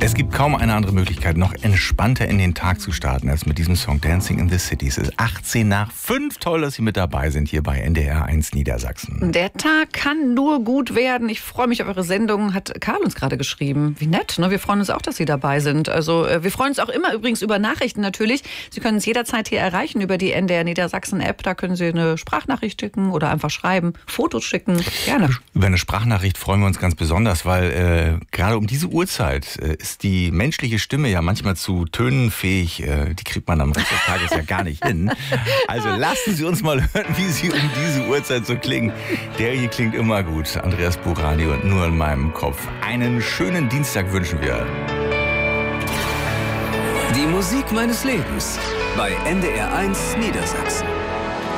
Es gibt kaum eine andere Möglichkeit, noch entspannter in den Tag zu starten, als mit diesem Song Dancing in the City. Es ist 18:05. Toll, dass Sie mit dabei sind hier bei NDR 1 Niedersachsen. Der Tag kann nur gut werden. Ich freue mich auf eure Sendung, hat Karl uns gerade geschrieben. Wie nett, ne? Wir freuen uns auch, dass Sie dabei sind. Also wir freuen uns auch immer übrigens über Nachrichten natürlich. Sie können uns jederzeit hier erreichen über die NDR Niedersachsen App. Da können Sie eine Sprachnachricht schicken oder einfach schreiben, Fotos schicken. Gerne. Über eine Sprachnachricht freuen wir uns ganz besonders, weil gerade um diese Uhrzeit ist die menschliche Stimme ja manchmal zu Tönen fähig. Die kriegt man am Rest des Tages ja gar nicht hin. Also lassen Sie uns mal hören, wie Sie um diese Uhrzeit so klingen. Der hier klingt immer gut. Andreas Burani und Nur in meinem Kopf. Einen schönen Dienstag wünschen wir. Die Musik meines Lebens bei NDR 1 Niedersachsen.